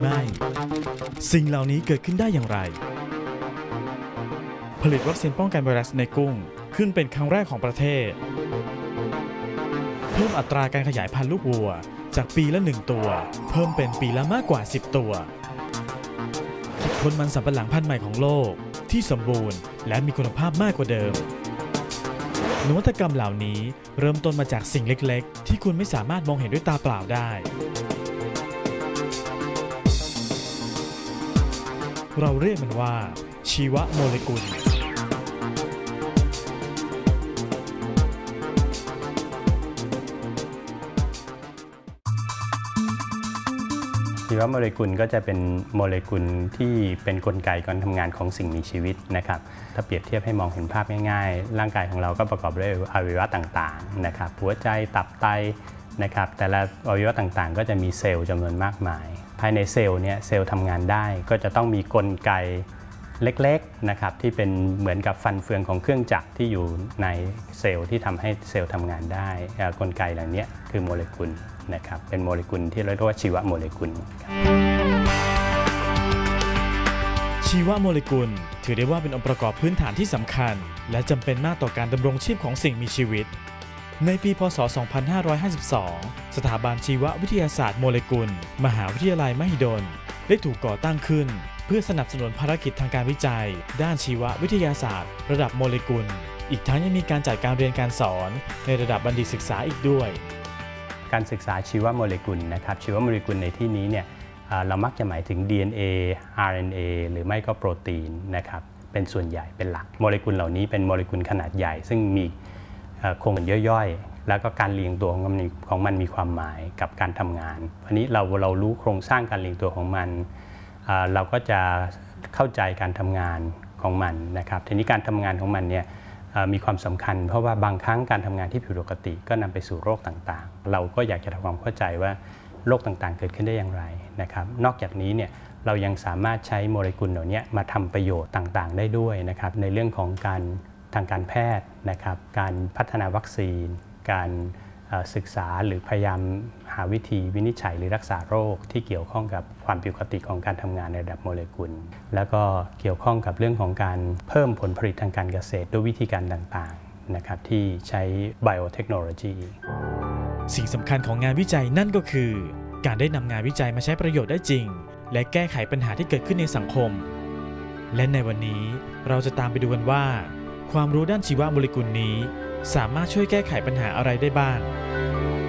ไม่สิ่งเหล่านี้เกิดขึ้นได้อย่างไรผลิตวัคซีนป้องกันไวรัสในกุ้งขึ้นเป็นครั้งแรกของประเทศเพิ่มอัตราการขยายพันธุ์ลูกวัวจากปีละ1ตัวเพิ่มเป็นปีละมากกว่า10ตัวคิดค้นมันสำปะหลังพันธุ์ใหม่ของโลกที่สมบูรณ์และมีคุณภาพมากกว่าเดิมนวัตกรรมเหล่านี้เริ่มต้นมาจากสิ่งเล็กๆที่คุณไม่สามารถมองเห็นด้วยตาเปล่าได้เราเรียกมันว่าชีวโมเลกุลชีวโมเลกุลก็จะเป็นโมเลกุลที่เป็นกลไกการทำงานของสิ่งมีชีวิตนะครับถ้าเปรียบเทียบให้มองเห็นภาพง่ายๆร่างกายของเราก็ประกอบด้วยอวัยวะต่างๆนะครับหัวใจตับไตนะครับแต่ละอวัยวะต่างๆก็จะมีเซลล์จำนวนมากมายภายในเซลล์เนี่ยเซลล์ทำงานได้ก็จะต้องมีกลไกเล็กๆนะครับที่เป็นเหมือนกับฟันเฟืองของเครื่องจักรที่อยู่ในเซลล์ที่ทำให้เซลล์ทำงานได้กลไกเหล่านี้คือโมเลกุลนะครับเป็นโมเลกุลที่เรียกว่าชีวโมเลกุลชีวโมเลกุลถือได้ว่าเป็นองค์ประกอบพื้นฐานที่สำคัญและจำเป็นมากต่อการดำรงชีพของสิ่งมีชีวิตในปีพ.ศ. 2552 สถาบันชีววิทยาศาสตร์โมเลกุลมหาวิทยาลัยมหิดลได้ถูกก่อตั้งขึ้นเพื่อสนับสนุนภารกิจทางการวิจัยด้านชีววิทยาศาสตร์ระดับโมเลกุลอีกทั้งยังมีการจัดการเรียนการสอนในระดับบัณฑิตศึกษาอีกด้วยการศึกษาชีวโมเลกุลนะครับชีวโมเลกุลในที่นี้เนี่ยเรามักจะหมายถึง DNA RNA หรือไม่ก็โปรตีนนะครับเป็นส่วนใหญ่เป็นหลักโมเลกุลเหล่านี้เป็นโมเลกุลขนาดใหญ่ซึ่งมีโครงย่อยๆแล้วก็การเรียงตัวของมันมีความหมายกับการทำงานอันนี้เรารู้โครงสร้างการเรียงตัวของมันเราก็จะเข้าใจการทำงานของมันนะครับทีนี้การทำงานของมันเนี่ยมีความสำคัญเพราะว่าบางครั้งการทำงานที่ผิดปกติก็นำไปสู่โรคต่างๆเราก็อยากจะทำความเข้าใจว่าโรคต่างๆเกิดขึ้นได้อย่างไรนะครับนอกจากนี้เนี่ยเรายังสามารถใช้โมเลกุลเหล่านี้มาทำประโยชน์ต่างๆได้ด้วยนะครับในเรื่องของการทางการแพทย์นะครับการพัฒนาวัคซีนการศึกษาหรือพยายามหาวิธีวินิจฉัยหรือรักษาโรคที่เกี่ยวข้องกับความผิดปกติของการทำงานในระดับโมเลกุลแล้วก็เกี่ยวข้องกับเรื่องของการเพิ่มผลผลิตทางการเกษตรด้วยวิธีการต่างๆนะครับที่ใช้ไบโอเทคโนโลยีสิ่งสำคัญของงานวิจัยนั่นก็คือการได้นำงานวิจัยมาใช้ประโยชน์ได้จริงและแก้ไขปัญหาที่เกิดขึ้นในสังคมและในวันนี้เราจะตามไปดูกันว่าความรู้ด้านชีวโมเลกุลนี้สามารถช่วยแก้ไขปัญหาอะไรได้บ้าง